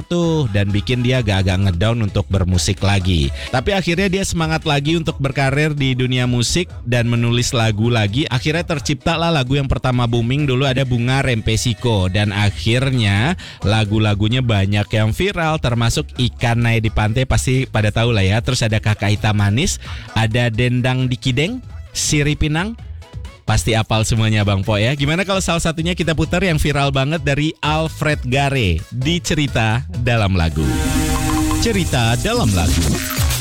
tuh dan bikin dia agak-agak ngedown untuk bermusik lagi. Tapi akhirnya dia semangat lagi untuk berkarir di dunia musik dan menulis lagu lagi. Akhirnya terciptalah lagu yang pertama booming dulu, ada Bunga Rempesiko, dan akhirnya lagu-lagunya banyak yang viral, termasuk Ikan Naik di Pantai, pasti pada tahu lah ya. Terus ada Kakak Hitam Manis, ada Dendang di Kideng, Siri Pinang. Pasti apal semuanya Bang Po ya. Gimana kalau salah satunya kita putar yang viral banget dari Alfred Gare di Cerita Dalam Lagu. Cerita Dalam Lagu.